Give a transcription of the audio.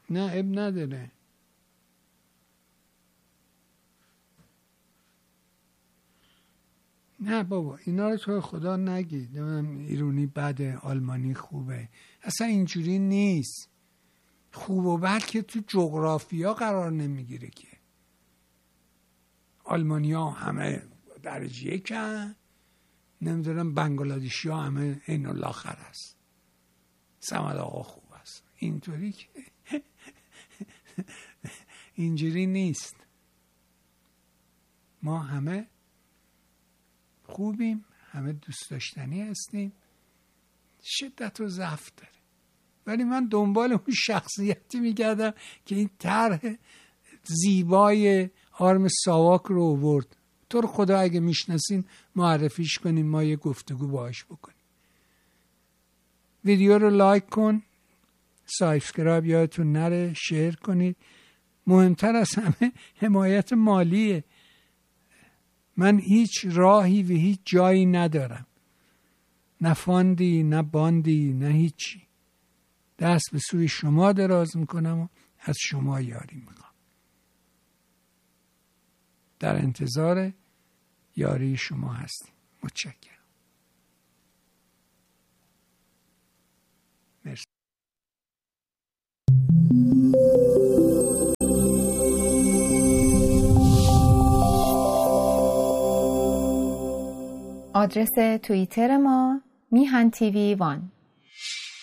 نه اب نداره. نه بابا اینا رو تو خدا نگید. ایرانی بده، آلمانی خوبه، اصلا اینجوری نیست. خوب و بد که تو جغرافیا قرار نمیگیره که. آلمانیا همه درجه یکن، نمیدونم بنگلادشی ها همه عین الاخر است. صمد آقا خوب است. اینطوری که اینجوری نیست. ما همه خوبیم، همه دوست داشتنی هستیم. شدت و ضعف داره، ولی من دنبال اون شخصیتی میگردم که این طرح زیبای آرم ساواک رو آورد. تو رو خدا اگه میشناسین معرفیش کنین، ما یه گفتگو باهاش بکنیم. ویدیو رو لایک کن، سابسکرایب یادتون نره، شیر کنید. مهمتر از همه حمایت مالیه. من هیچ راهی و هیچ جایی ندارم، نه فاندی نه باندی نه هیچی. دست به سوی شما دراز میکنم و از شما یاری میخوام. در انتظار یاری شما هستیم. متشکرم. مرسی. آدرس توییتر ما میهن تیوی 1.